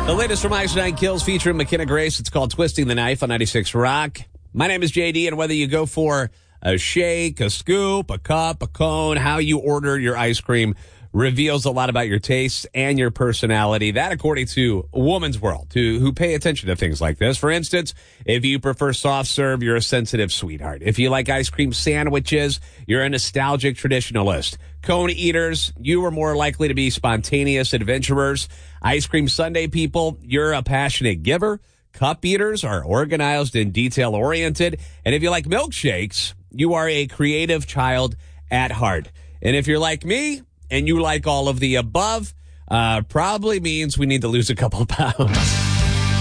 The latest from Ice Nine Kills featuring McKenna Grace. It's called Twisting the Knife on 96 Rock. My name is JD, and whether you go for a shake, a scoop, a cup, a cone, how you order your ice cream reveals a lot about your tastes and your personality. That according to Woman's World, who pay attention to things like this. For instance, if you prefer soft serve, you're a sensitive sweetheart. If you like ice cream sandwiches, you're a nostalgic traditionalist. Cone eaters, you are more likely to be spontaneous adventurers. Ice cream sundae people, you're a passionate giver. Cup eaters are organized and detail-oriented. And if you like milkshakes, you are a creative child at heart. And if you're like me and you like all of the above, probably means we need to lose a couple of pounds.